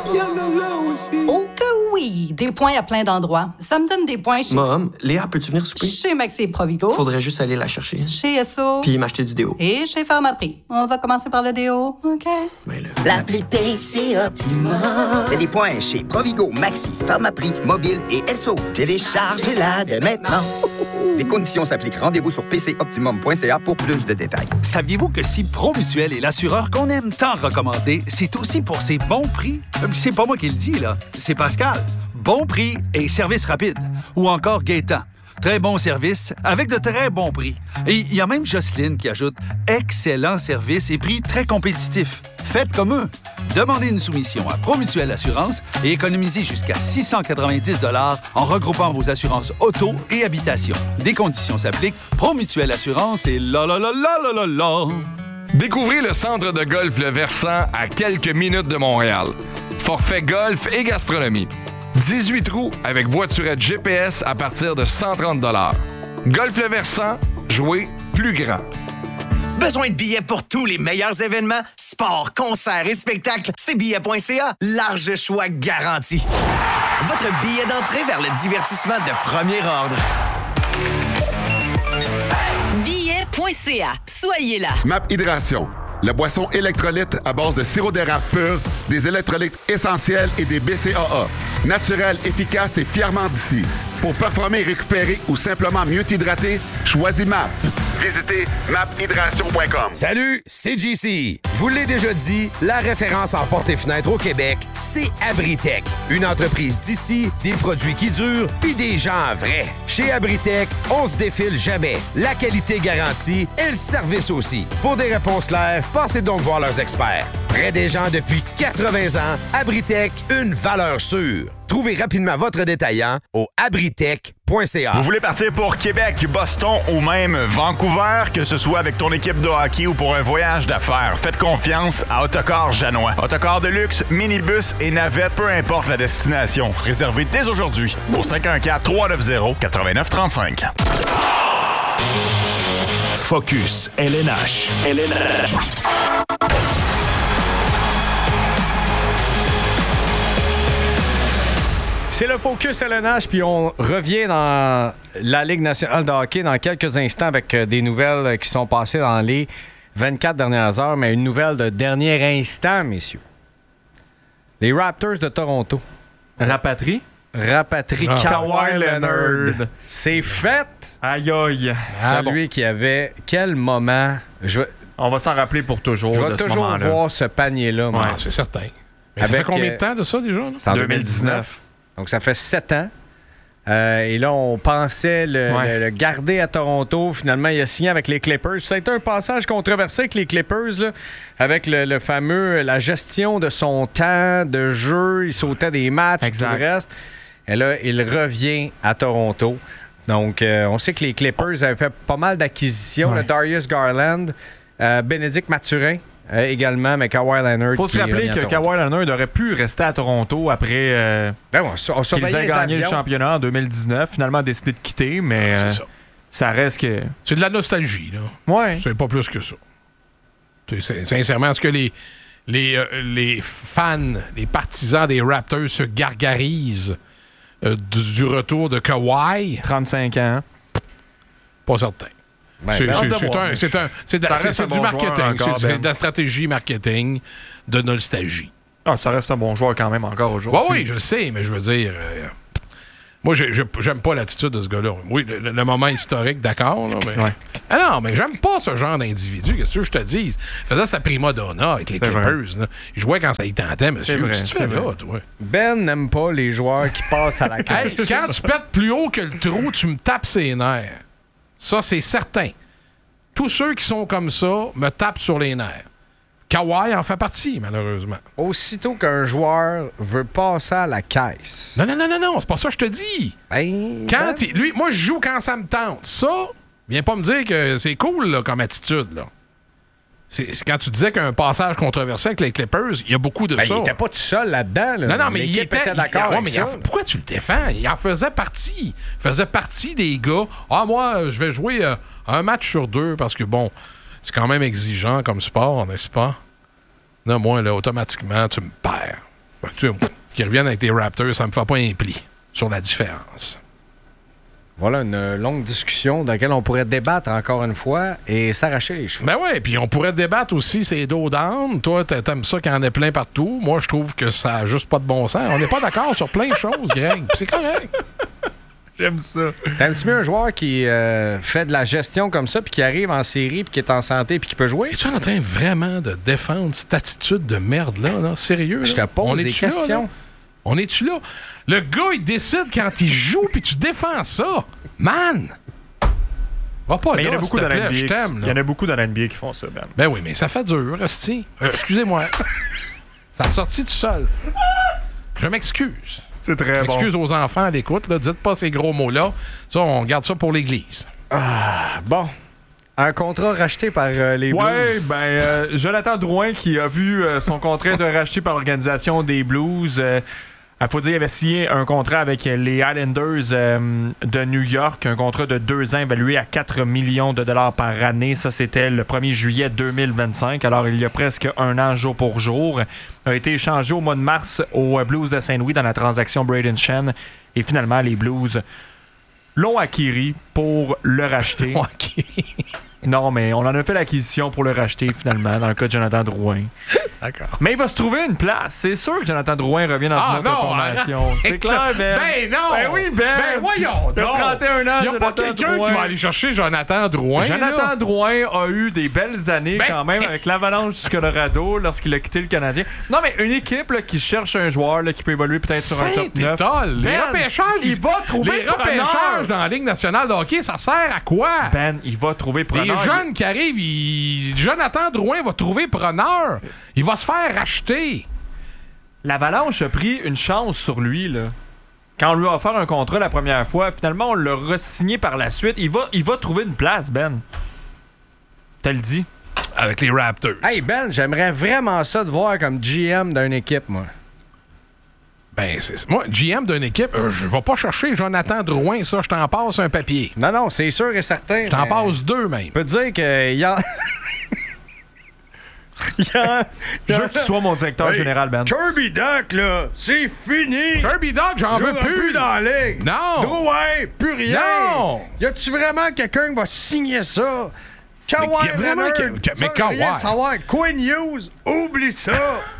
y en a là aussi. Oh que oui! Des points à plein d'endroits. Ça me donne des points chez... Mom, Léa, peux-tu venir souper? Chez Maxi et Provigo. Faudrait juste aller la chercher. Chez Esso. Puis m'acheter du déo. Et chez Pharmaprix. On va commencer par le déo, OK? Mais là... L'appli Paye, c'est optimum. C'est des points chez Provigo, Maxi, Pharmaprix, Mobile et SO. Téléchargez-la dès maintenant. Les conditions s'appliquent. Rendez-vous sur pcoptimum.ca pour plus de détails. Saviez-vous que si Promutuel est l'assureur qu'on aime tant recommander, c'est aussi pour ses bons prix? C'est pas moi qui le dis, là. C'est Pascal. Bon prix et service rapide. Ou encore Gaétan. Très bon service avec de très bons prix. Et il y a même Jocelyne qui ajoute excellent service et prix très compétitifs. Faites comme eux. Demandez une soumission à Promutuel Assurance et économisez jusqu'à 690 $ en regroupant vos assurances auto et habitation. Des conditions s'appliquent. Promutuel Assurance et la la la la la la la. Découvrez le centre de golf Le Versant à quelques minutes de Montréal. Forfait golf et gastronomie. 18 trous avec voiturette GPS à partir de 130 $. Golf Le Versant, jouez plus grand. Besoin de billets pour tous les meilleurs événements? Sports, concerts et spectacles, c'est billets.ca. Large choix garanti. Votre billet d'entrée vers le divertissement de premier ordre. Billets.ca. Soyez là. MAP Hydration. La boisson électrolyte à base de sirop d'érable pur, des électrolytes essentiels et des BCAA. Naturel, efficace et fièrement d'ici. Pour performer, récupérer ou simplement mieux t'hydrater, choisis MAP. Visitez maphydration.com. Salut, c'est JC. Je vous l'ai déjà dit, la référence en portes et fenêtres au Québec, c'est Abritech. Une entreprise d'ici, des produits qui durent, puis des gens vrais. Chez Abritech, on se défile jamais. La qualité garantie et le service aussi. Pour des réponses claires, passez donc voir leurs experts. Près des gens depuis 80 ans, Abritech, une valeur sûre. Trouvez rapidement votre détaillant au abritech.ca. Vous voulez partir pour Québec, Boston ou même Vancouver, que ce soit avec ton équipe de hockey ou pour un voyage d'affaires, faites confiance à Autocar Janois. Autocar de luxe, minibus et navette, peu importe la destination. Réservez dès aujourd'hui au 514-390-8935. Focus LNH. C'est le Focus LNH, puis on revient dans la Ligue nationale de hockey dans quelques instants avec des nouvelles qui sont passées dans les 24 dernières heures, mais une nouvelle de dernier instant, messieurs. Les Raptors de Toronto. Rapatrie Kawhi Leonard. C'est fait! Aïe aïe. Celui qui avait... Quel moment... On va s'en rappeler pour toujours. Je vais toujours voir ce panier-là. Ouais, c'est certain. Mais ça fait combien de temps de ça déjà? Là? C'est en 2019. Donc, ça fait 7 ans. Et là, on pensait le garder à Toronto. Finalement, il a signé avec les Clippers. Ça a été un passage controversé avec les Clippers, là, avec le fameux, la gestion de son temps de jeu. Il sautait des matchs, tout le reste. Et là, il revient à Toronto. Donc, on sait que les Clippers avaient fait pas mal d'acquisitions. Ouais. Darius Garland, Bénédicte Mathurin. Également, mais Kawhi Leonard. Il faut se rappeler que Kawhi Leonard aurait pu rester à Toronto après qu'ils aient gagné le championnat en 2019. Finalement, a décidé de quitter, mais ça reste que... C'est de la nostalgie, là. Ouais. C'est pas plus que ça. Sincèrement, est-ce que les fans, les partisans des Raptors se gargarisent du retour de Kawhi? 35 ans. Pas certain. C'est du marketing. C'est de la stratégie marketing de nostalgie. Ah, ça reste un bon joueur quand même encore aujourd'hui. Oui, je sais, mais je veux dire... moi, j'aime pas l'attitude de ce gars-là. Oui, le moment historique, d'accord, là, mais... Ouais. Ah non, mais j'aime pas ce genre d'individu. Qu'est-ce que je te dis? Il faisait sa prima donna avec les Clippers. Là. Il jouait quand ça y tentait, monsieur. Qu'est-ce que tu fais là, toi? Ben n'aime pas les joueurs qui passent à la caisse. Hey, quand tu pètes plus haut que le trou, tu me tapes ses nerfs. Ça, c'est certain. Tous ceux qui sont comme ça me tapent sur les nerfs. Kawhi en fait partie, malheureusement. Aussitôt qu'un joueur veut passer à la caisse... Non, c'est pas ça que je te dis. Lui, moi, je joue quand ça me tente. Ça, viens pas me dire que c'est cool là, comme attitude, là. C'est quand tu disais qu'un passage controversé avec les Clippers, il y a beaucoup de ça. Il était pas tout seul là-dedans. Là. Non, mais il était d'accord avec ça. Pourquoi tu le défends? Il en faisait partie. Il faisait partie des gars. Ah, moi, je vais jouer un match sur 2 parce que, bon, c'est quand même exigeant comme sport, n'est-ce pas? Non, moi, là, automatiquement, tu me perds. Qu'ils reviennent avec les Raptors, ça me fait pas un pli sur la différence. Voilà une longue discussion dans laquelle on pourrait débattre encore une fois et s'arracher les cheveux. Ben ouais, puis on pourrait débattre aussi ces dos down. Toi, t'aimes ça qu'il y en ait plein partout. Moi, je trouve que ça a juste pas de bon sens. On n'est pas d'accord sur plein de choses, Greg. C'est correct. J'aime ça. T'aimes-tu mieux un joueur qui fait de la gestion comme ça puis qui arrive en série puis qui est en santé puis qui peut jouer? Es-tu en train vraiment de défendre cette attitude de merde-là? Là? Sérieux? Là? Je te pose des questions. Là? On est-tu là? Le gars, il décide quand il joue, puis tu défends ça. Man! Va pas là, il y en a beaucoup s'il te dans plaît, la je NBA. t'aime. Il y en a beaucoup dans la NBA qui font ça, Ben. Ben oui, mais ça fait dur, Resti. Excusez-moi. Ça a sorti tout seul. Je m'excuse. C'est très bon. Excuse aux enfants à l'écoute. Là. Dites pas ces gros mots-là. Ça, on garde ça pour l'Église. Bon. Un contrat racheté par les Blues. Oui, Jonathan Drouin qui a vu son contrat être racheté par l'organisation des Blues. Il faut dire qu'il avait signé un contrat avec les Islanders de New York, un contrat de 2 ans évalué à 4 millions de dollars par année. Ça, c'était le 1er juillet 2025. Alors, il y a presque un an jour pour jour. A été échangé au mois de mars aux Blues de Saint-Louis dans la transaction Braden Shen. Et finalement, les Blues l'ont acquis pour le racheter. Non, mais on en a fait l'acquisition pour le racheter, finalement, dans le cas de Jonathan Drouin. D'accord. Mais il va se trouver une place. C'est sûr que Jonathan Drouin revient dans une autre formation. C'est clair, Ben. Ben non! Ben oui, Ben! Ben voyons donc! 31 ans, il n'y a pas quelqu'un qui va aller chercher Jonathan Drouin. Jonathan Drouin a eu des belles années quand même avec l'Avalanche du Colorado lorsqu'il a quitté le Canadien. Non, mais une équipe là, qui cherche un joueur là, qui peut évoluer peut-être sur un top 9. Les repêchages, il va trouver les repêchages dans la Ligue nationale de hockey, ça sert à quoi? Ben, il va trouver preneur. Les jeunes qui arrivent, Jonathan Drouin va trouver preneur. Il va se faire racheter. L'Avalanche a pris une chance sur lui, là. Quand on lui a offert un contrat la première fois, finalement, on l'a re-signé par la suite. Il va trouver une place, Ben. T'as le dit. Avec les Raptors. Hey, Ben, j'aimerais vraiment ça de voir comme GM d'une équipe, moi. Ben, moi, GM d'une équipe, je vais pas chercher Jonathan Drouin, ça, je t'en passe un papier. Non, c'est sûr et certain. Je t'en passe 2, même. Je peux te dire qu'il y a... Je veux que tu sois mon directeur général, Ben. Kirby Duck, là, c'est fini! Kirby Duck, j'en veux plus! Dans la ligue! Non! Drouin, plus rien! Non! Y a-tu vraiment quelqu'un qui va signer ça? Kawhi vraiment mais Kawhi! Savoir. Quinn Hughes, oublie ça!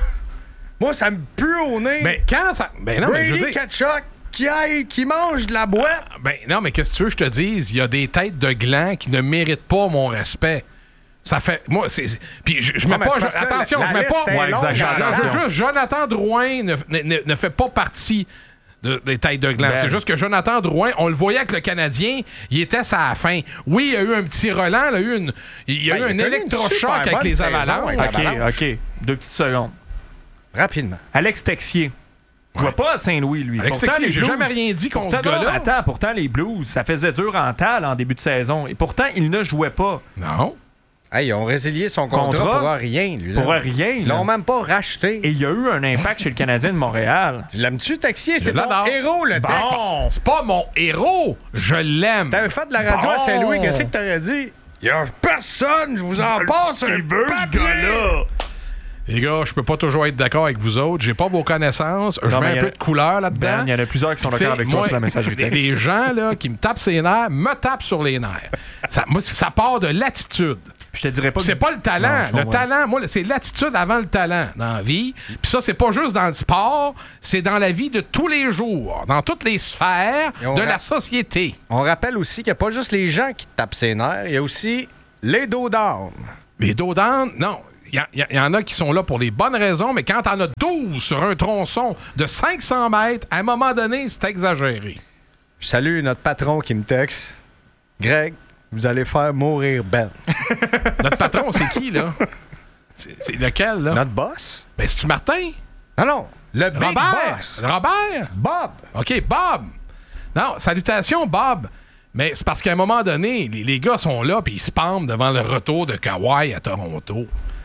Moi, ça me pue au nez! Mais quand ça... Ben non, mais je veux dire... Kachuk, qui mange de la boîte! Ben non, mais qu'est-ce que tu veux que je te dise? Il y a des têtes de gland qui ne méritent pas mon respect. Ça fait... Moi, c'est... Puis je mets pas... Attention, je mets pas... Juste Jonathan Drouin ne fait pas partie des têtes de gland. C'est juste que Jonathan Drouin, on le voyait avec le Canadien, il était à la fin. Oui, il y a eu un petit relent, il y a eu un électrochoc avec les Avalanches. OK. 2 petites secondes. Rapidement. Alex Texier. Je vois pas à Saint-Louis, lui. Alex Texier, j'ai jamais rien dit contre ce gars-là. Attends, pourtant, les Blues, ça faisait dur en tal en début de saison. Et pourtant, il ne jouait pas. Non. Hey, ils ont résilié son contrat pour rien, lui. Pour rien. Ils l'ont même pas racheté. Et il y a eu un impact chez le Canadien de Montréal. Tu l'aimes-tu, Texier? C'est ton héros, le Tex. C'est pas mon héros. Je l'aime. T'avais fait de la radio à Saint-Louis. Qu'est-ce que t'aurais dit? Il y a personne, je vous en passe un peu, ce gars-là. Les gars, je peux pas toujours être d'accord avec vous autres. J'ai pas vos connaissances. Je mets un peu de couleur là-dedans. Il y en a plusieurs qui sont d'accord avec toi sur la messagerie texte. Les gens là, qui me tapent ses nerfs me tapent sur les nerfs. Ça part de l'attitude. Je te dirais pas. C'est pas le talent. Le talent, moi, c'est l'attitude avant le talent dans la vie. Puis ça, c'est pas juste dans le sport, c'est dans la vie de tous les jours, dans toutes les sphères de la société. On rappelle aussi qu'il n'y a pas juste les gens qui te tapent ses nerfs, il y a aussi les dos down. Les dos down, non. Il y en a qui sont là pour les bonnes raisons, mais quand t'en as 12 sur un tronçon de 500 mètres, à un moment donné, c'est exagéré. Je salue notre patron qui me texte. Greg, vous allez faire mourir Ben. Notre patron, c'est qui, là? C'est lequel, là? Notre boss? Ben, c'est-tu Martin? Non. Le big boss. Robert? Bob. OK, Bob. Non, salutations, Bob. Mais c'est parce qu'à un moment donné, les gars sont là puis ils se pendent devant le retour de Kawhi à Toronto.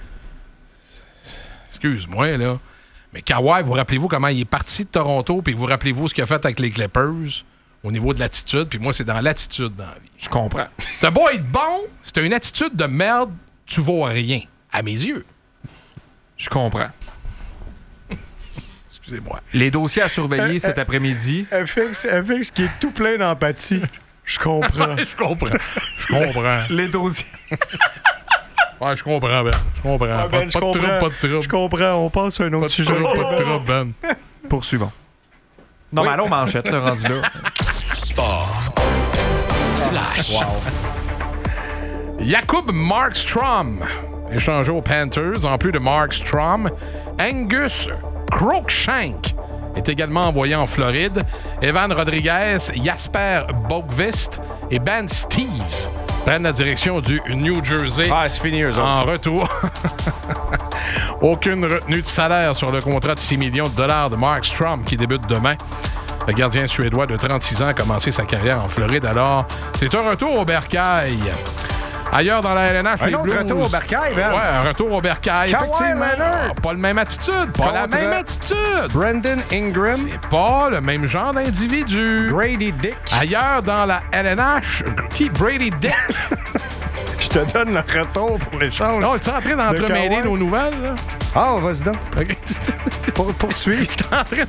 Excuse-moi, là. Mais Kawhi, vous rappelez-vous comment il est parti de Toronto puis vous rappelez-vous ce qu'il a fait avec les Clippers au niveau de l'attitude? Puis moi, c'est dans l'attitude dans la vie. Je comprends. T'as beau être bon, c'est une attitude de merde, tu vaux rien, à mes yeux. Je comprends. Excusez-moi. Les dossiers à surveiller cet après-midi. FX qui est tout plein d'empathie. Je comprends. Je comprends. Les dossiers. Ouais, je comprends, Ben. Je comprends. Ah, Ben, pas de trouble. Je comprends. On passe à un autre sujet. Pas de trouble, Ben. Poursuivons. Non, mais allons manchette, le rendu là. Sport. Flash. Wow. Jakub Markstrom, échangé aux Panthers. En plus de Markstrom, Angus Cruikshank est également envoyé en Floride. Evan Rodriguez, Jasper Bogvist et Ben Steves prennent la direction du New Jersey. Ah, c'est fini, eux autres. En retour. Aucune retenue de salaire sur le contrat de 6 millions de dollars de Markstrom qui débute demain. Le gardien suédois de 36 ans a commencé sa carrière en Floride, alors c'est un retour au bercail. Ailleurs dans la LNH, les Blues... Un retour au bercail, Ben. Ouais, un retour au bercail, effectivement. Pas le même attitude, pas la même attitude. Brandon Ingram. C'est pas le même genre d'individu. Grady Dick. Ailleurs dans la LNH, qui? Brady Dick. Je te donne le retour pour l'échange. Non, tu es en train d'entremêler nos nouvelles, là? Ah, vas-y donc. OK. Poursuis. Je suis en train...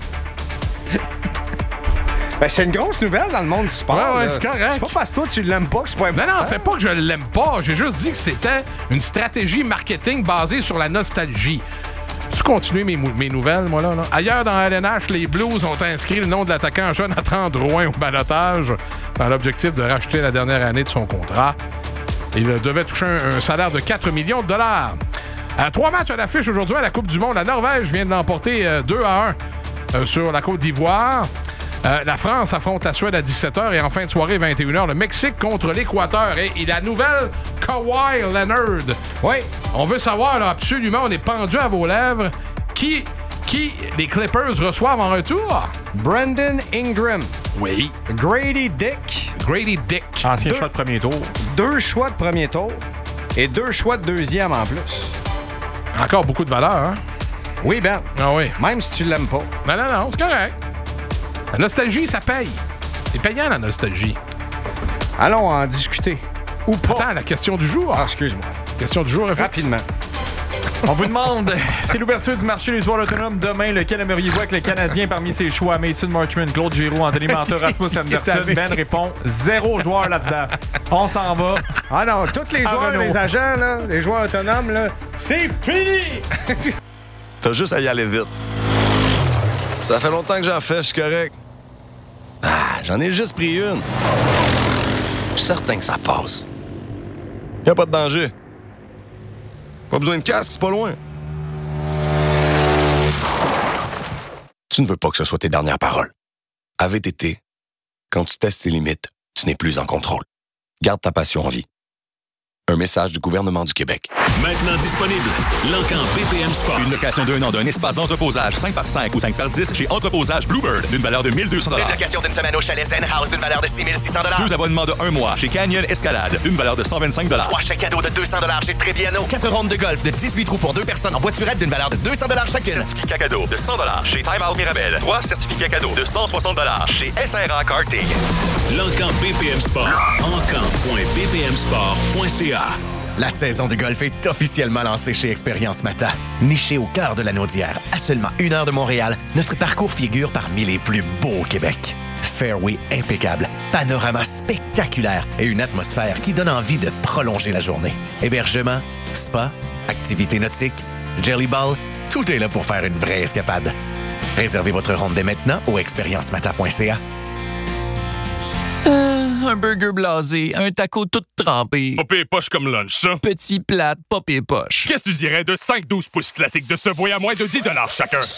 Ben, c'est une grosse nouvelle dans le monde du sport. Ouais, là. c'est correct. C'est pas parce que toi, tu l'aimes pas que c'est pas important. Non, c'est pas que je l'aime pas. J'ai juste dit que c'était une stratégie marketing basée sur la nostalgie. Peux-tu continuer mes nouvelles, moi, là? Ailleurs dans la LNH, les Blues ont inscrit le nom de l'attaquant Jonathan Drouin au ballottage dans l'objectif de racheter la dernière année de son contrat. Il devait toucher un salaire de 4 millions de dollars. 3 matchs à l'affiche aujourd'hui à la Coupe du Monde. La Norvège vient de l'emporter 2-1 sur la Côte d'Ivoire. La France affronte la Suède à 17h et en fin de soirée, 21h, le Mexique contre l'Équateur. Et la nouvelle Kawhi Leonard. Oui. On veut savoir, là, absolument, on est pendu à vos lèvres, qui les Clippers reçoivent en retour? Brandon Ingram. Oui. Grady Dick. Grady Dick. Ancien choix de premier tour. 2 choix de premier tour et 2 choix de deuxième en plus. Encore beaucoup de valeur, hein? Oui, Ben. Ah oui. Même si tu l'aimes pas. Non, c'est correct. La nostalgie, ça paye. C'est payant, la nostalgie. Allons en discuter. Ou pas. Attends, la question du jour. Ah, excuse-moi. Question du jour, rapidement. On vous demande, c'est l'ouverture du marché des joueurs autonomes demain. Lequel aimeriez-vous avec le Canadien parmi ses choix? Mason Marchment, Claude Giroux, Anthony Manta, Rasmus Anderson. Ben répond 0 joueur là-dedans. On s'en va. Ah non, tous les joueurs, Renault. les agents, là, les joueurs autonomes, là, c'est fini! T'as juste à y aller vite. Ça fait longtemps que j'en fais, je suis correct. Ah, j'en ai juste pris une. Je suis certain que ça passe. Y a pas de danger. Pas besoin de casque, c'est pas loin. Tu ne veux pas que ce soit tes dernières paroles. À VTT, quand tu testes tes limites, tu n'es plus en contrôle. Garde ta passion en vie. Un message du gouvernement du Québec. Maintenant disponible, l'Encan BPM Sport. Une location d'1 an d'un espace d'entreposage 5x5 ou 5x10 chez Entreposage Bluebird d'une valeur de 1 200 $. Une location d'une semaine au chalet Zen House d'une valeur de 6 600 $. 2 abonnements de 1 mois chez Canyon Escalade d'une valeur de 125 $. 3 chèques cadeaux de 200 $ chez Trébiano. 4 rondes de golf de 18 trous pour 2 personnes en voiturette d'une valeur de 200 $ chacune. Certificat cadeau de 100 $ chez Time Out Mirabel. 3 certificats cadeaux de 160 $ chez SRA Karting. L'Encan BPM Sport. encan.bpmsport.ca. La saison du golf est officiellement lancée chez Expérience Mata. Niché au cœur de la Naudière, à seulement 1 heure de Montréal, notre parcours figure parmi les plus beaux au Québec. Fairway impeccable, panorama spectaculaire et une atmosphère qui donne envie de prolonger la journée. Hébergement, spa, activités nautiques, jelly ball, tout est là pour faire une vraie escapade. Réservez votre ronde dès maintenant au expériencemata.ca. Un burger blasé, un taco tout trempé. Pas pire poche comme lunch, ça. Petit plate, pas pire poche. Qu'est-ce que tu dirais de 5-12 pouces classiques de Subway à moins de 10 $ chacun?